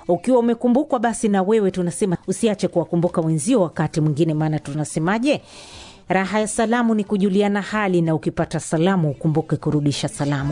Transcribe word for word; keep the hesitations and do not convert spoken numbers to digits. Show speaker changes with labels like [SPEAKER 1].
[SPEAKER 1] Ukiwa umekumbukwa, basi na wewe tunasema usiache kuwakumbuka wenzio wakati mwingine, maana tunasemaje, raha ya salamu ni kujuliana hali, na ukipata salamu ukumbuke kurudisha salamu.